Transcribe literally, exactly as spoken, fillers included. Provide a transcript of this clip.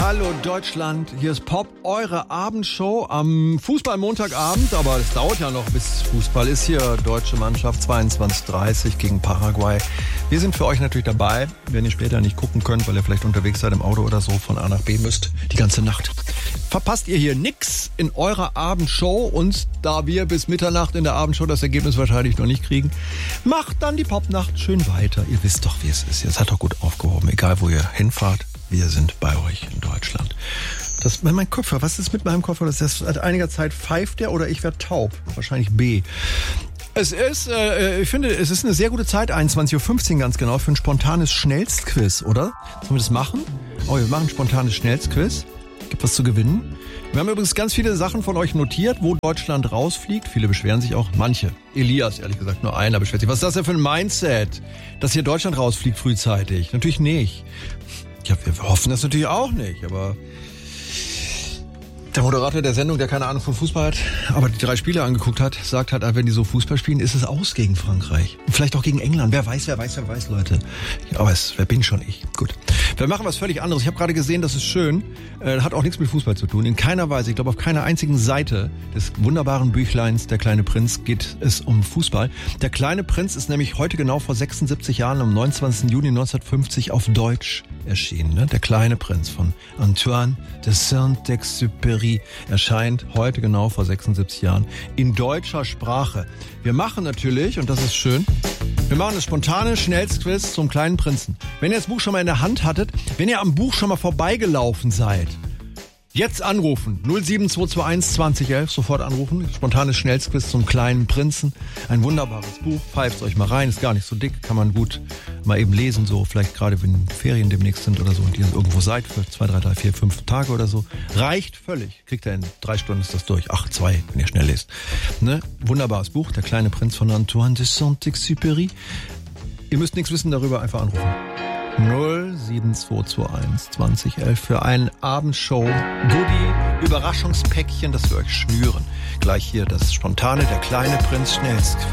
Hallo Deutschland, hier ist Pop, eure Abendshow am Fußball-Montagabend, aber es dauert ja noch, bis Fußball ist hier. Deutsche Mannschaft zweiundzwanzig Uhr dreißig gegen Paraguay. Wir sind für euch natürlich dabei, wenn ihr später nicht gucken könnt, weil ihr vielleicht unterwegs seid im Auto oder so, von A nach B müsst, die ganze Nacht. Verpasst ihr hier nix in eurer Abendshow, und da wir bis Mitternacht in der Abendshow das Ergebnis wahrscheinlich noch nicht kriegen, macht dann die Popnacht schön weiter. Ihr wisst doch, wie es ist. Ihr seid doch gut aufgehoben, egal wo ihr hinfahrt. Wir sind bei euch in Deutschland. Das, mein Koffer, was ist mit meinem Koffer? Das ist seit einiger Zeit pfeift der oder ich werde taub. Wahrscheinlich B. Es ist, äh, ich finde, es ist eine sehr gute Zeit, einundzwanzig Uhr fünfzehn ganz genau, für ein spontanes Schnellstquiz, oder? Sollen wir das machen? Oh, wir machen ein spontanes Schnellstquiz. Gibt was zu gewinnen. Wir haben übrigens ganz viele Sachen von euch notiert, wo Deutschland rausfliegt. Viele beschweren sich auch, manche. Elias, ehrlich gesagt, nur einer beschwert sich. Was ist das denn für ein Mindset, dass hier Deutschland rausfliegt frühzeitig? Natürlich nicht. Ja, wir hoffen das natürlich auch nicht, aber der Moderator der Sendung, der keine Ahnung von Fußball hat, aber die drei Spiele angeguckt hat, sagt halt, wenn die so Fußball spielen, ist es aus gegen Frankreich. Und vielleicht auch gegen England. Wer weiß, wer weiß, wer weiß, Leute. Ja, aber es, wer bin schon ich? Gut. Wir machen was völlig anderes. Ich habe gerade gesehen, das ist schön. Äh, hat auch nichts mit Fußball zu tun. In keiner Weise, ich glaube auf keiner einzigen Seite des wunderbaren Büchleins Der kleine Prinz geht es um Fußball. Der kleine Prinz ist nämlich heute genau vor sechsundsiebzig Jahren, am neunundzwanzigsten Juni neunzehnhundertfünfzig, auf Deutsch erschienen. Ne? Der kleine Prinz von Antoine de Saint-Exupéry erscheint heute genau vor sechsundsiebzig Jahren in deutscher Sprache. Wir machen natürlich, und das ist schön, wir machen das spontane Schnellstquiz zum kleinen Prinzen. Wenn ihr das Buch schon mal in der Hand hattet, wenn ihr am Buch schon mal vorbeigelaufen seid, jetzt anrufen. null sieben zwei zwei eins zwanzig elf, sofort anrufen. Spontanes Schnellstquiz zum kleinen Prinzen. Ein wunderbares Buch. Pfeift euch mal rein. Ist gar nicht so dick. Kann man gut mal eben lesen. So vielleicht gerade, wenn Ferien demnächst sind oder so und ihr irgendwo seid für zwei, drei, drei, vier, fünf Tage oder so. Reicht völlig. Kriegt ihr in drei Stunden ist das durch. Ach, zwei, wenn ihr schnell lest. Ne? Wunderbares Buch. Der kleine Prinz von Antoine de Saint-Exupéry. Ihr müsst nichts wissen darüber. Einfach anrufen. null sieben zwei zwei eins zwanzig elf für ein Abendshow-Goodie-Überraschungspäckchen, das wir euch schnüren. Gleich hier das spontane Der kleine Prinz Schnellstquiz.